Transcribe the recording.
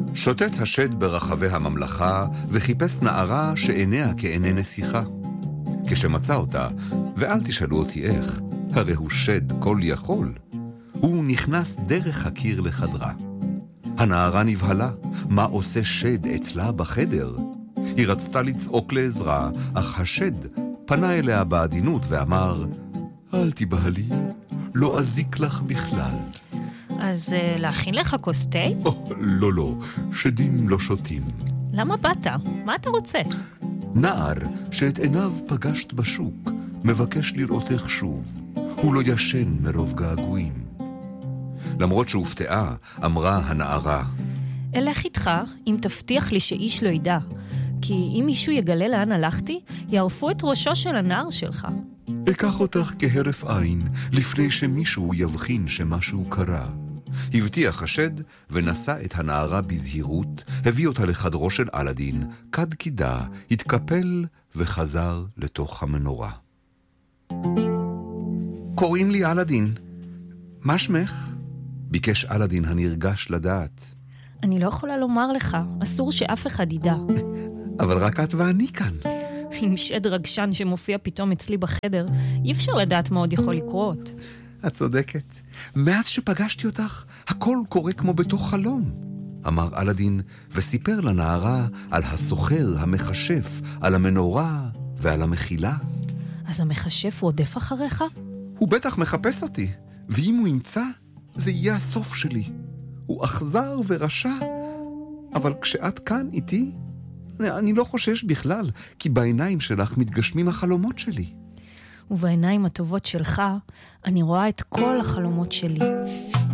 שוטט השד ברחבי הממלכה וחיפש נערה שעיניה כעיני נסיכה. כשמצא אותה, ואל תשאלו אותי איך, הרי הוא שד כל יכול, הוא נכנס דרך הקיר לחדרה. הנערה נבהלה, מה עושה שד אצלה בחדר? היא רצתה לצעוק לעזרה, אך השד פנה אליה בעדינות ואמר, אל תבהלי, לא אזיק לך בכלל. אז להכין לך כוס תה? לא, שדים לא שותים. למה באת? מה אתה רוצה? נער שאת עיניו פגשת בשוק, מבקש לראותך שוב. הוא לא ישן מרוב געגועים. למרות שהופתעה, אמרה הנערה, אלך איתך אם תבטיח לי שאיש לא ידע, כי אם מישהו יגלה לאן הלכתי, יערפו את ראשו של הנער שלך. אקח אותך כהרף עין, לפני שמישהו יבחין שמשהו קרה. הבטיח השד ונשא את הנערה בזהירות, הביא אותה לחדרו של אלאדין, קד קידה, התקפל וחזר לתוך המנורה. קוראים לי אלאדין. מה שמך? ביקש אלאדין הנרגש לדעת. אני לא יכולה לומר לך, אסור שאף אחד ידע. אבל רק את ואני כאן. עם שד רגשן שמופיע פתאום אצלי בחדר, אי אפשר לדעת מה עוד יכול לקרות. את צודקת. מאז שפגשתי אותך, הכל קורה כמו בתוך חלום. אמר אלאדין וסיפר לנערה על הסוחר המחשף, על המנורה ועל המחילה. אז המחשף רודף אחריך? הוא בטח מחפש אותי, ואם הוא ימצא, זה יהיה הסוף שלי. הוא אכזר ורשע, אבל כשאת כאן איתי, אני לא חושש בכלל, כי בעיניים שלך מתגשמים החלומות שלי. ובעיניים הטובות שלך, אני רואה את כל החלומות שלי.